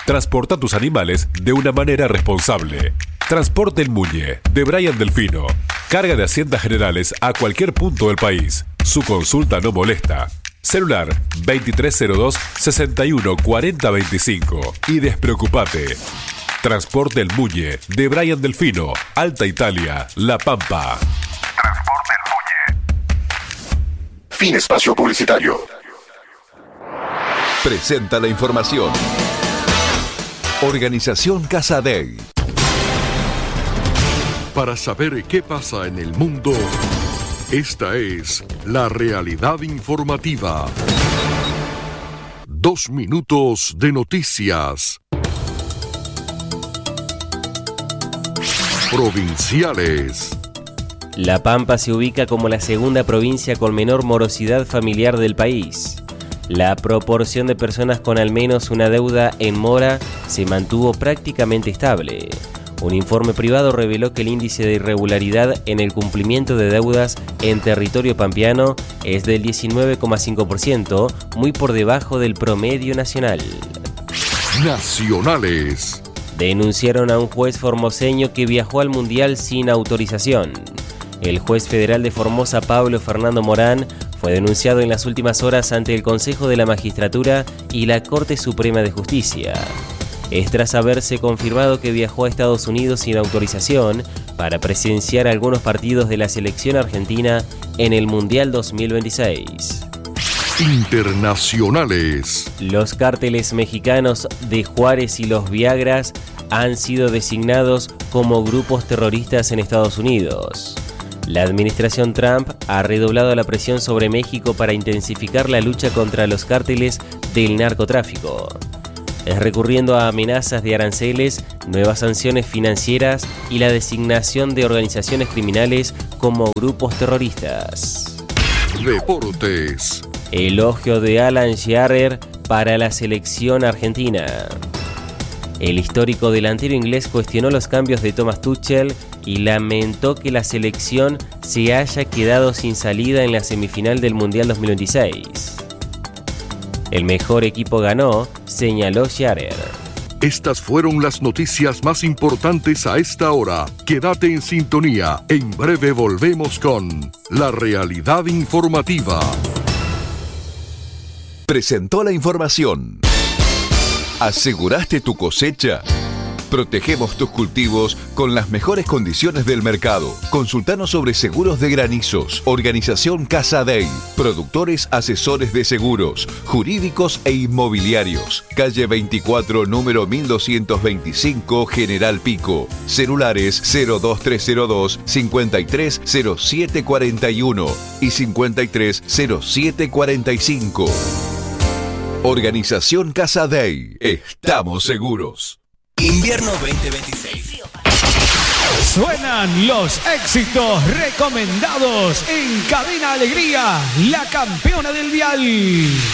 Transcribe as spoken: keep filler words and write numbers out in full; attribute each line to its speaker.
Speaker 1: Transporta tus animales de una manera responsable. Transporte El Muñe, de Brian Delfino. Carga de Haciendas Generales a cualquier punto del país. Su consulta no molesta. Celular veintitrés cero dos, sesenta y uno, cuarenta veinticinco. Y despreocupate. Transporte El Muñe, de Brian Delfino. Alta Italia, La Pampa.
Speaker 2: Transporte El Muñe. Fin espacio publicitario.
Speaker 3: Presenta la información. Organización Casa Dei.
Speaker 4: Para saber qué pasa en el mundo, esta es la realidad informativa. Dos minutos de noticias. Provinciales.
Speaker 5: La Pampa se ubica como la segunda provincia con menor morosidad familiar del país. La proporción de personas con al menos una deuda en mora se mantuvo prácticamente estable. Un informe privado reveló que el índice de irregularidad en el cumplimiento de deudas en territorio pampeano es del diecinueve coma cinco por ciento, muy por debajo del promedio nacional.
Speaker 4: Nacionales.
Speaker 5: Denunciaron a un juez formoseño que viajó al Mundial sin autorización. El juez federal de Formosa, Pablo Fernando Morán, fue denunciado en las últimas horas ante el Consejo de la Magistratura y la Corte Suprema de Justicia. Es tras haberse confirmado que viajó a Estados Unidos sin autorización para presenciar algunos partidos de la selección argentina en el Mundial dos mil veintiséis.
Speaker 4: Internacionales.
Speaker 5: Los cárteles mexicanos de Juárez y los Viagras han sido designados como grupos terroristas en Estados Unidos. La administración Trump ha redoblado la presión sobre México para intensificar la lucha contra los cárteles del narcotráfico. Es recurriendo a amenazas de aranceles, nuevas sanciones financieras y la designación de organizaciones criminales como grupos terroristas.
Speaker 4: Deportes.
Speaker 5: Elogio de Alan Shearer para la selección argentina. El histórico delantero inglés cuestionó los cambios de Thomas Tuchel y lamentó que la selección se haya quedado sin salida en la semifinal del Mundial dos mil veintiséis. El mejor equipo ganó, señaló Shearer.
Speaker 4: Estas fueron las noticias más importantes a esta hora. Quédate en sintonía. En breve volvemos con La Realidad Informativa.
Speaker 3: Presentó la información. ¿Aseguraste tu cosecha? Protegemos tus cultivos con las mejores condiciones del mercado. Consultanos sobre seguros de granizos. Organización Casa Dei. Productores asesores de seguros, jurídicos e inmobiliarios. Calle veinticuatro, número mil doscientos veinticinco, General Pico. Celulares cero dos tres cero dos, cincuenta y tres cero siete cuarenta y uno y cincuenta y tres cero siete cuarenta y cinco. Organización Casa Dei. Estamos seguros.
Speaker 6: Invierno veinte veintiséis.
Speaker 7: Suenan los éxitos recomendados en Cadena Alegría, la campeona del dial.